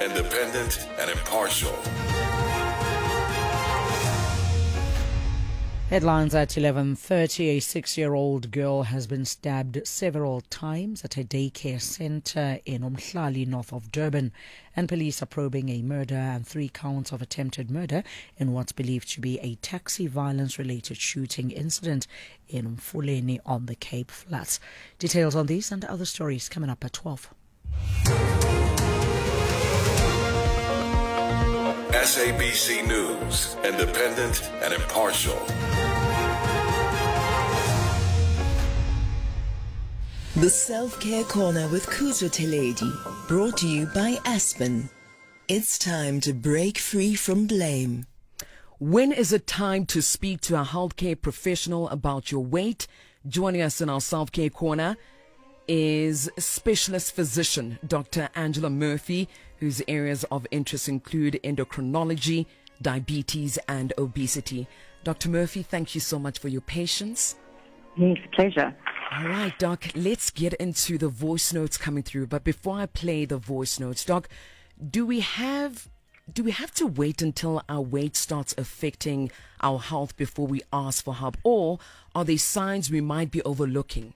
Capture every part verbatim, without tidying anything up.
independent, and impartial. Headlines at eleven thirty. A six-year-old girl has been stabbed several times at a daycare centre in Umhlali, north of Durban. And police are probing a murder and three counts of attempted murder in what's believed to be a taxi violence-related shooting incident in Mfuleni on the Cape Flats. Details on these and other stories coming up at twelve. S A B C News, independent and impartial. The Self-Care Corner with Khuzwa Teledi, brought to you by Aspen. It's time to break free from blame. When is it time to speak to a healthcare professional about your weight? Joining us in our Self-Care Corner is specialist physician Doctor Angela Murphy, whose areas of interest include endocrinology, diabetes and obesity. Doctor Murphy, thank you so much for your patience. Yes, pleasure. All right, Doc, let's get into the voice notes coming through. But before I play the voice notes, Doc, do we have do we have to wait until our weight starts affecting our health before we ask for help, or are there signs we might be overlooking?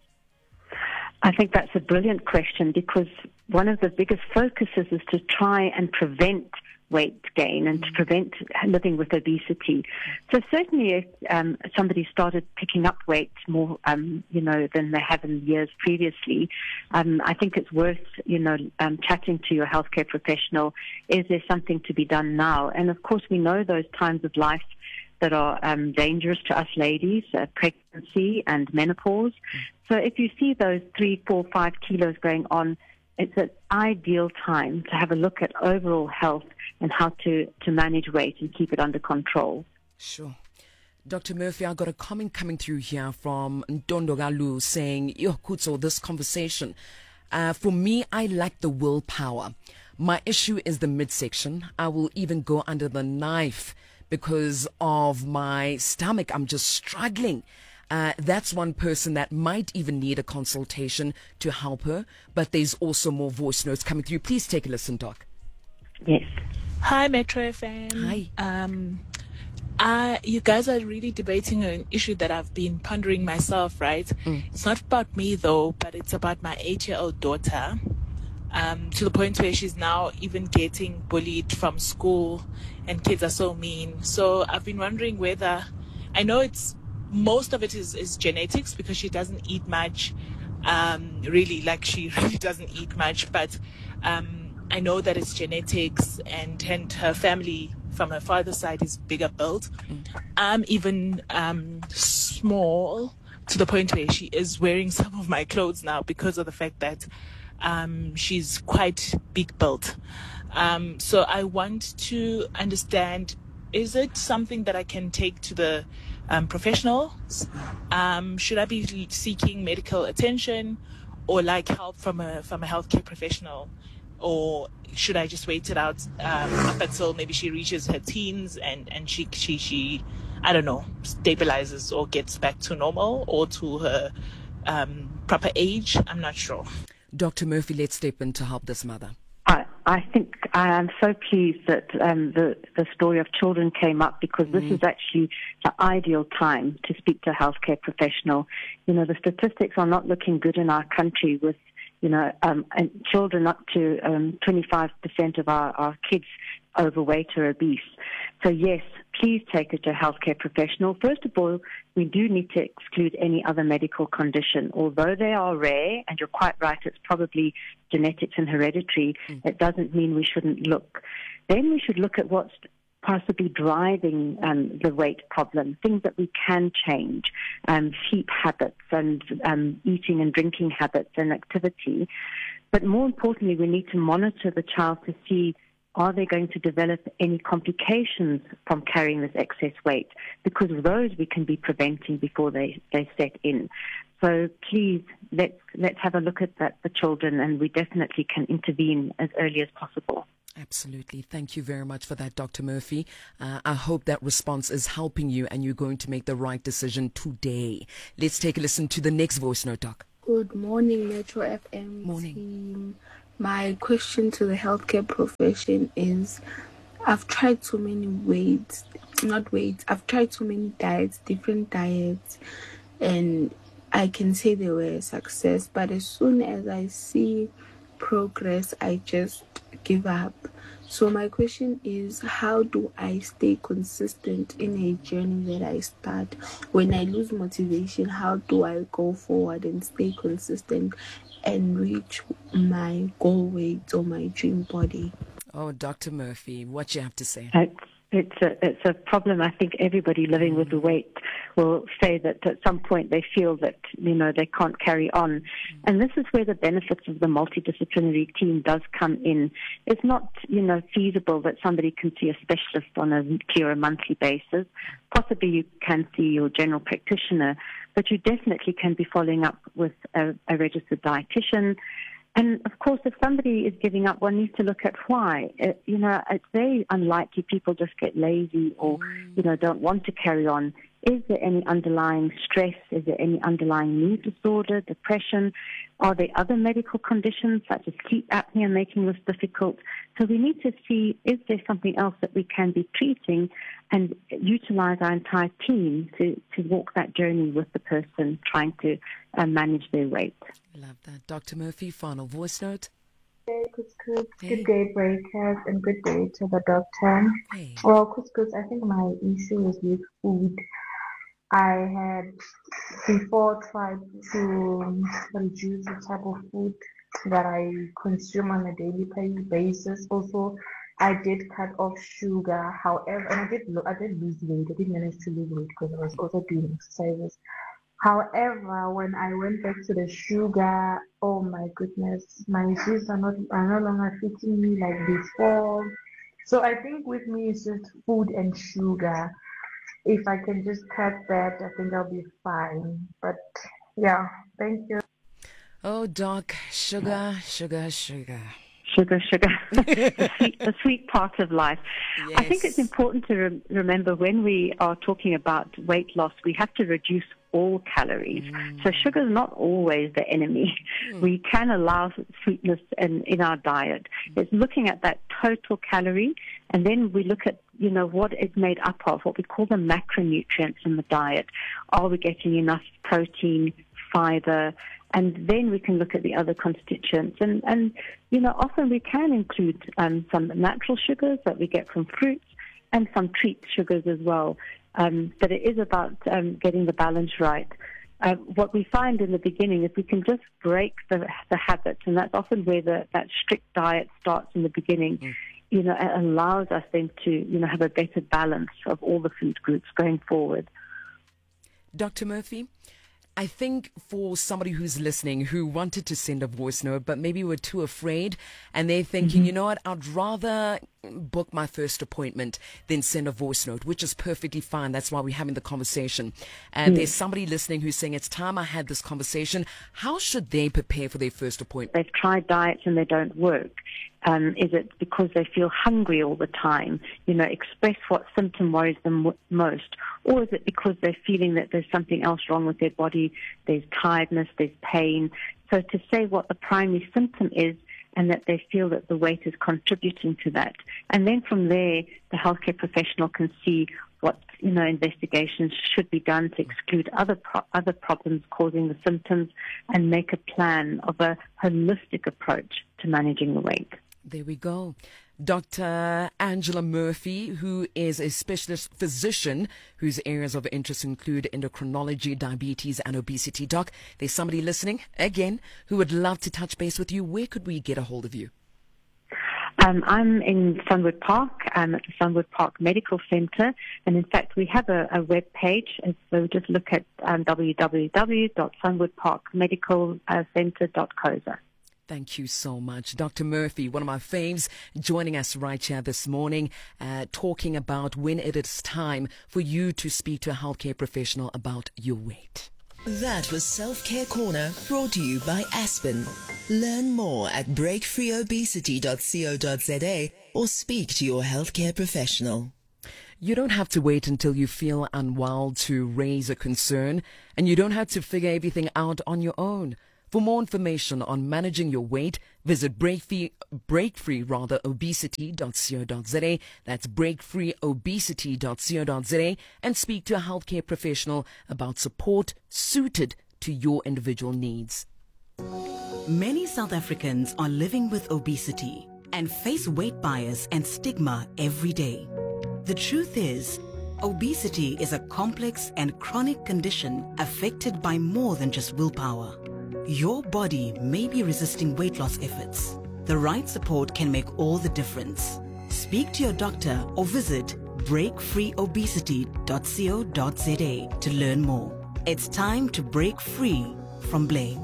I think that's a brilliant question, because one of the biggest focuses is to try and prevent weight gain and to prevent living with obesity. So certainly if um, somebody started picking up weight more, um, you know, than they have in years previously, um, I think it's worth, you know, um, chatting to your healthcare professional. Is there something to be done now? And of course, we know those times of life that are um, dangerous to us ladies, uh, pregnancy and menopause. So if you see those three, four, five kilos going on, it's an ideal time to have a look at overall health and how to, to manage weight and keep it under control. Sure. Doctor Murphy, I got a comment coming through here from Ndondogalu saying, Yo, Khuzwa, this conversation. Uh, for me, I lack the willpower. My issue is the midsection. I will even go under the knife because of my stomach. I'm just struggling. Uh, that's one person that might even need a consultation to help her. But there's also more voice notes coming through. Please take a listen, Doc. Yes. Hi, Metro F M. Hi. Um, uh, you guys are really debating an issue that I've been pondering myself, right? Mm. It's not about me, though, but it's about my eight-year-old daughter, um, to the point where she's now even getting bullied from school, and kids are so mean. So I've been wondering whether, I know it's, most of it is, is genetics, because she doesn't eat much, um, really, like she really doesn't eat much, but um, I know that it's genetics, and, and her family from her father's side is bigger built. Mm. I'm even um, small, to the point where she is wearing some of my clothes now because of the fact that um, she's quite big built. Um, so I want to understand, is it something that I can take to the um, professionals? Um, should I be seeking medical attention or like help from a from a healthcare professional? Or should I just wait it out um, up until maybe she reaches her teens and, and she, she, she, I don't know, stabilizes or gets back to normal or to her um, proper age? I'm not sure. Doctor Murphy, let's step in to help this mother. I, I think I am so pleased that um, the, the story of children came up, because this mm. is actually the ideal time to speak to a healthcare professional. You know, the statistics are not looking good in our country, with you know, um, and children up to um, twenty-five percent of our, our kids overweight or obese. So yes, please take it to a healthcare professional. First of all, we do need to exclude any other medical condition. Although they are rare, and you're quite right, it's probably genetics and hereditary, mm. it doesn't mean we shouldn't look. Then we should look at what's possibly driving um, the weight problem, things that we can change, um, sleep habits and um, eating and drinking habits and activity. But more importantly, we need to monitor the child to see, are they going to develop any complications from carrying this excess weight? Because those we can be preventing before they, they set in. So please, let's, let's have a look at that for children, and we definitely can intervene as early as possible. Absolutely. Thank you very much for that, Doctor Murphy. Uh, I hope that response is helping you and you're going to make the right decision today. Let's take a listen to the next voice note, Doc. Good morning, Metro F M Morning. team. My question to the healthcare profession is, I've tried so many weights, not weights, I've tried so many diets, different diets, and I can say they were a success, but as soon as I see progress, I just give up. So my question is, how do I stay consistent in a journey that I start? When I lose motivation, how do I go forward and stay consistent and reach my goal weight or my dream body? Oh, Doctor Murphy, what you have to say? It's, it's, a, it's a problem. I think everybody living with the weight will say that at some point they feel that, you know, they can't carry on. And this is where the benefits of the multidisciplinary team does come in. It's not, you know, feasible that somebody can see a specialist on a weekly or a monthly basis. Possibly you can see your general practitioner, but you definitely can be following up with a, a registered dietitian. And, of course, if somebody is giving up, one needs to look at why. It, you know, it's very unlikely people just get lazy or, you know, don't want to carry on. Is there any underlying stress? Is there any underlying mood disorder, depression? Are there other medical conditions such as sleep apnea making this difficult? So we need to see, is there something else that we can be treating and utilize our entire team to, to walk that journey with the person trying to uh, manage their weight. Love that. Doctor Murphy, final voice note. Hey, Couscous. Hey. Good day, breakers, and good day to the doctor. Hey. Well, Couscous, I think my issue is with food. I had before tried to reduce the type of food that I consume on a daily basis. Also, I did cut off sugar. However, and I did lo- I did lose weight. I did manage to lose weight because I was also doing exercises. However, when I went back to the sugar, oh my goodness, my shoes are not are no longer fitting me like before. So I think with me it's just food and sugar. If I can just cut that, I think I'll be fine. But yeah, thank you. Oh, Doc, sugar, sugar, sugar. Sugar, sugar, the, sweet, the sweet part of life. Yes. I think it's important to re- remember when we are talking about weight loss, we have to reduce all calories. Mm. So sugar is not always the enemy. Mm. We can allow sweetness in, in our diet. Mm. It's looking at that total calorie, and then we look at, you know, what it's made up of, what we call the macronutrients in the diet. Are we getting enough protein, fiber? And then we can look at the other constituents. And, and you know, often we can include um, some natural sugars that we get from fruits and some treat sugars as well. Um, but it is about um, getting the balance right. Uh, what we find in the beginning is we can just break the, the habit, and that's often where the, that strict diet starts in the beginning. Mm. You know, it allows us then to, you know, have a better balance of all the food groups going forward. Doctor Murphy, I think for somebody who's listening who wanted to send a voice note, but maybe were too afraid and they're thinking, mm-hmm. you know what, I'd rather book my first appointment than send a voice note, which is perfectly fine. That's why we're having the conversation. And mm. there's somebody listening who's saying, it's time I had this conversation. How should they prepare for their first appointment? They've tried diets and they don't work. Um, is it because they feel hungry all the time? You know, express what symptom worries them w- most. Or is it because they're feeling that there's something else wrong with their body, there's tiredness, there's pain? So to say what the primary symptom is and that they feel that the weight is contributing to that. And then from there, the healthcare professional can see what, you know, investigations should be done to exclude other pro- other problems causing the symptoms and make a plan of a holistic approach to managing the weight. There we go. Doctor Angela Murphy, who is a specialist physician whose areas of interest include endocrinology, diabetes, and obesity. Doc, there's somebody listening, again, who would love to touch base with you. Where could we get a hold of you? Um, I'm in Sunwood Park. I'm at the Sunwood Park Medical Center. And in fact, we have a, a web page. And so just look at um, w w w dot sunwood park medical center dot co za. Thank you so much. Doctor Murphy, one of my faves, joining us right here this morning, uh, talking about when it is time for you to speak to a healthcare professional about your weight. That was Self-Care Corner, brought to you by Aspen. Learn more at break free obesity dot co dot za or speak to your healthcare professional. You don't have to wait until you feel unwell to raise a concern, and you don't have to figure everything out on your own. For more information on managing your weight, visit breakfree, breakfree rather, obesity dot co dot za. That's breakfree obesity dot co dot za, and speak to a healthcare professional about support suited to your individual needs. Many South Africans are living with obesity and face weight bias and stigma every day. The truth is, obesity is a complex and chronic condition affected by more than just willpower. Your body may be resisting weight loss efforts. The right support can make all the difference. Speak to your doctor or visit breakfree obesity dot co dot za to learn more. It's time to break free from blame.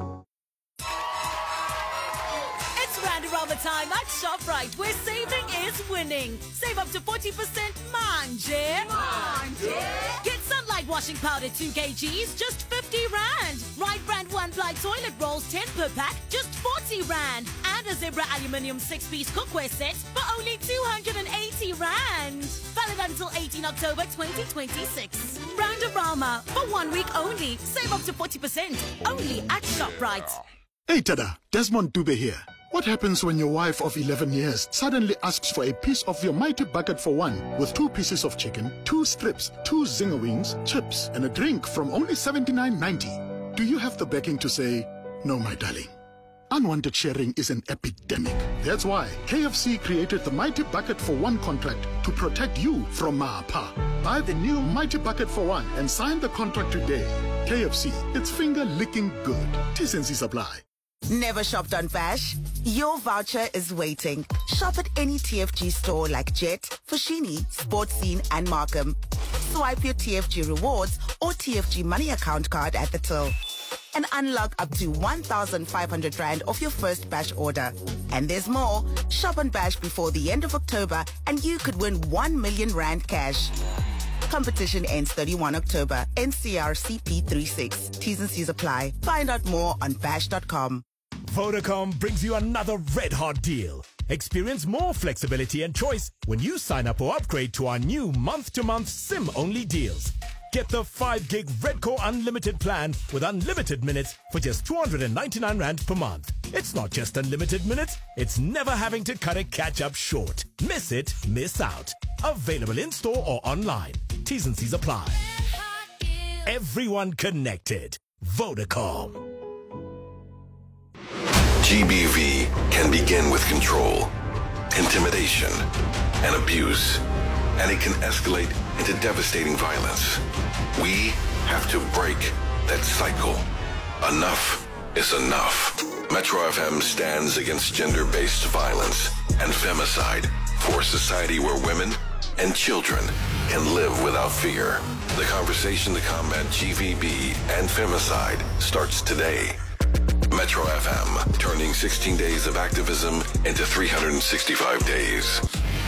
It's round around the time at ShopRite, where saving is winning. Save up to forty percent, manje. Manje. Get Sunlight washing powder two kilograms, just fifty rand. Right brand one ply toilet rolls ten per pack, just forty rand. And a Zebra aluminium six-piece cookware set for only two hundred eighty rand. Valid until eighteenth October twenty twenty-six. Roundarama for one week only. Save up to forty percent only at ShopRite. Hey Tada, Desmond Dube here. What happens when your wife of eleven years suddenly asks for a piece of your mighty bucket for one with two pieces of chicken, two strips, two zinger wings, chips, and a drink from only seventy-nine ninety? Do you have the backing to say, no, my darling? Unwanted sharing is an epidemic. That's why K F C created the Mighty Bucket for One contract to protect you from Maapa. Buy the new Mighty Bucket for One and sign the contract today. K F C, it's finger-licking good. T's and C's apply. Never shopped on Bash? Your voucher is waiting. Shop at any T F G store like Jet, Foschini, Sportscene, and Markham. Swipe your T F G rewards or T F G money account card at the till and unlock up to one thousand five hundred rand off your first Bash order. And there's more. Shop on Bash before the end of October and you could win one million rand cash. Competition ends thirty-first October. N C R C P thirty-six. T's and C's apply. Find out more on bash dot com. Vodacom brings you another red-hot deal. Experience more flexibility and choice when you sign up or upgrade to our new month-to-month SIM-only deals. Get the five gig Redco Unlimited plan with unlimited minutes for just two hundred ninety-nine rand per month. It's not just unlimited minutes, it's never having to cut a catch-up short. Miss it, miss out. Available in-store or online. T's and C's apply. Everyone connected. Vodacom. G B V can begin with control, intimidation, and abuse, and it can escalate into devastating violence. We have to break that cycle. Enough is enough. Metro F M stands against gender-based violence and femicide for a society where women and children can live without fear. The conversation to combat G V B and femicide starts today. Metro F M, turning sixteen days of activism into three hundred sixty-five days.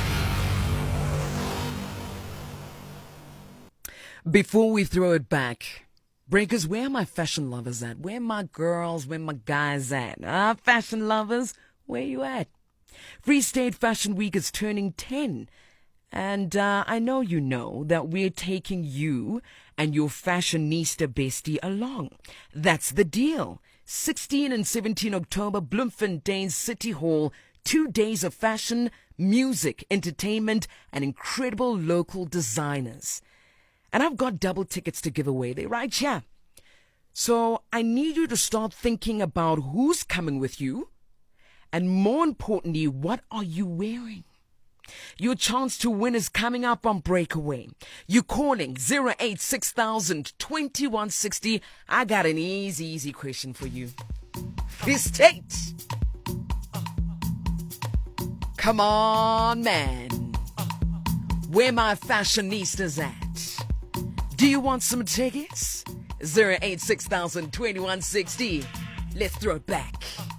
Before we throw it back, Breakers, where are my fashion lovers at? Where are my girls? Where are my guys at? Ah, fashion lovers, where you at? Free State Fashion Week is turning ten. And uh, I know you know that we're taking you and your fashionista bestie along. That's the deal. sixteen and seventeen October, Bloemfontein City Hall. Two days of fashion, music, entertainment, and incredible local designers. And I've got double tickets to give away. They're right here. So I need you to start thinking about who's coming with you. And more importantly, what are you wearing? Your chance to win is coming up on Breakaway. You're calling zero eight six thousand twenty-one sixty. I got an easy, easy question for you. This state. Come on, man. Where my fashionistas at? Do you want some tickets? zero eight six thousand twenty-one sixty. Let's throw it back.